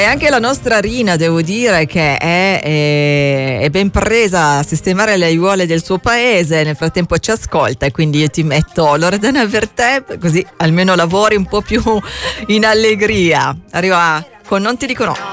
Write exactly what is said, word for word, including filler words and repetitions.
E anche la nostra Rina, devo dire che è, è, è ben presa a sistemare le aiuole del suo paese, nel frattempo ci ascolta, e quindi io ti metto Loredana per te, così almeno lavori un po' più in allegria. Arriva con Non ti dico no.